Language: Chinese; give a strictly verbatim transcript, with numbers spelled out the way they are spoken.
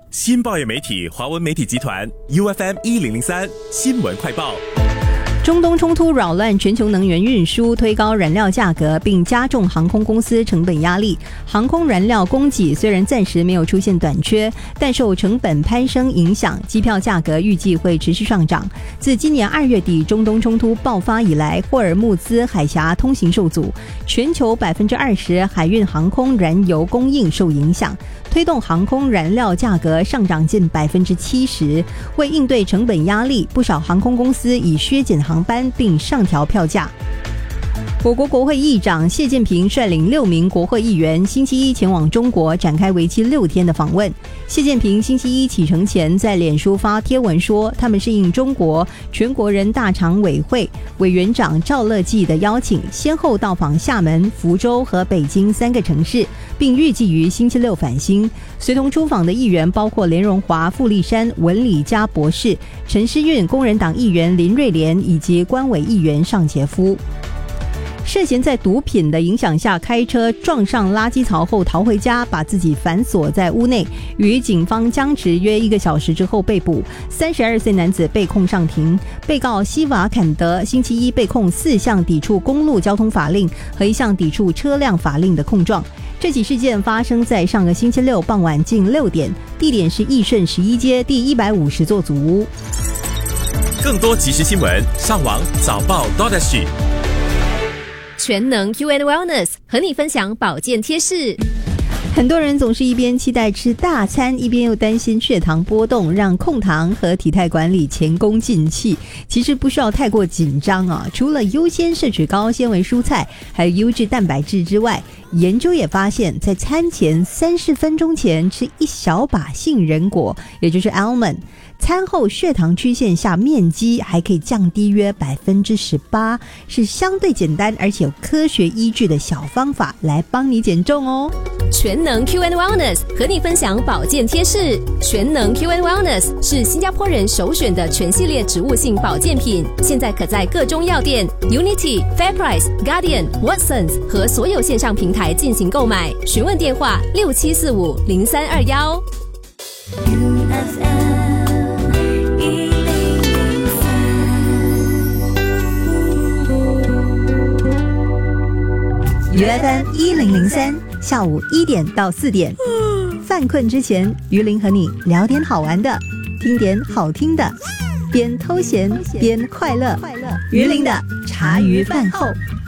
新报业媒体华文媒体集团 U F M 一零零三新闻快报。 中东冲突扰乱全球能源运输，推高燃料价格，并加重航空公司成本压力。航空燃料供给虽然暂时没有出现短缺，但受成本攀升影响，机票价格预计会持续上涨。自今年二月底中东冲突爆发以来，霍尔木兹海峡通行受阻，全球百分之二十海运航空燃油供应受影响，推动航空燃料价格上涨近百分之七十。为应对成本压力，不少航空公司已削减航班并上调票价。我国国会议长谢建平率领六名国会议员星期一前往中国展开为期六天的访问。谢建平星期一启程前在脸书发贴文说，他们是应中国全国人大常委会委员长赵乐际的邀请，先后到访厦门、福州和北京三个城市，并预计于星期六返新。随同出访的议员包括连荣华、傅立山、文理嘉博士、陈诗韵、工人党议员林瑞莲以及官委议员尚杰夫。涉嫌在毒品的影响下开车撞上垃圾槽后逃回家，把自己反锁在屋内，与警方僵持约一个小时之后被捕。三十二岁男子被控上庭。被告西瓦坎德星期一被控四项抵触公路交通法令和一项抵触车辆法令的控状。这起事件发生在上个星期六傍晚近六点，地点是义顺十一街第一百五十座祖屋。 更多即时新闻，上网早报 .dot.sg。 全能 Q and Wellness 和你分享保健贴士。 很多人总是一边期待吃大餐，一边又担心血糖波动，让控糖和体态管理前功尽弃。其实不需要太过紧张啊！除了优先摄取高纤维蔬菜，还有优质蛋白质之外，研究也发现，在餐前三十分钟前吃一小把杏仁果，也就是 almond， 餐后血糖曲线下面积还可以降低约百分之十八，是相对简单而且有科学依据的小方法，来帮你减重哦。 全能 Q and Wellness 和你分享保健贴士。全能 Q and Wellness 是新加坡人首选的全系列植物性保健品，现在可在各中药店、Unity、FairPrice、Guardian、Watsons 和所有线上平台进行购买。询问电话六七四五零三二一。 U F M 一零零三下午一点到四点，犯困之前，于林和你聊点好玩的，听点好听的，边偷闲边快乐。于林的茶余饭后。